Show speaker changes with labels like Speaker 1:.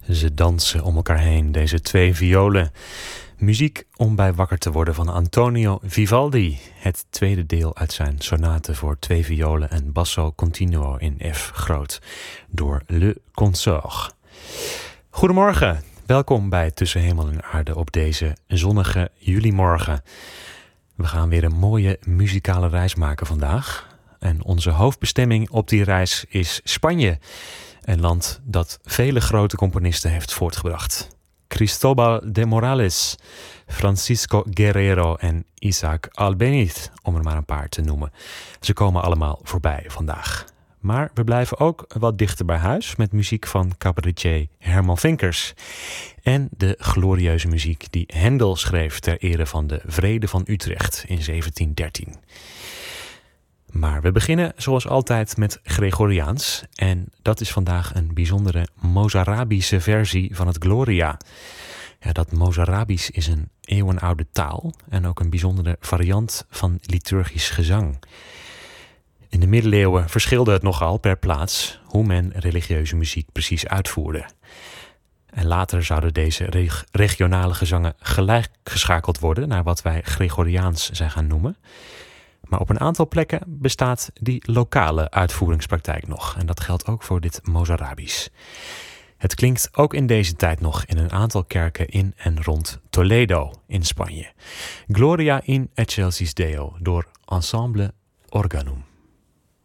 Speaker 1: Ze dansen om elkaar heen, deze twee violen. Muziek om bij wakker te worden van Antonio Vivaldi. Het tweede deel uit zijn sonate voor twee violen en basso continuo in F groot. Door Le Consort. Goedemorgen, welkom bij Tussen Hemel en Aarde op deze zonnige julimorgen. We gaan weer een mooie muzikale reis maken vandaag. En onze hoofdbestemming op die reis is Spanje. Een land dat vele grote componisten heeft voortgebracht. Cristóbal de Morales, Francisco Guerrero en Isaac Albéniz, om er maar een paar te noemen. Ze komen allemaal voorbij vandaag. Maar we blijven ook wat dichter bij huis met muziek van cabaretier Herman Vinkers. En de glorieuze muziek die Händel schreef ter ere van de Vrede van Utrecht in 1713. Maar we beginnen zoals altijd met Gregoriaans. En dat is vandaag een bijzondere Mozarabische versie van het Gloria. Ja, dat Mozarabisch is een eeuwenoude taal en ook een bijzondere variant van liturgisch gezang. In de middeleeuwen verschilde het nogal per plaats hoe men religieuze muziek precies uitvoerde. En later zouden deze regionale gezangen gelijk geschakeld worden naar wat wij Gregoriaans zijn gaan noemen. Maar op een aantal plekken bestaat die lokale uitvoeringspraktijk nog. En dat geldt ook voor dit Mozarabisch. Het klinkt ook in deze tijd nog in een aantal kerken in en rond Toledo in Spanje. Gloria in excelsis Deo door Ensemble Organum.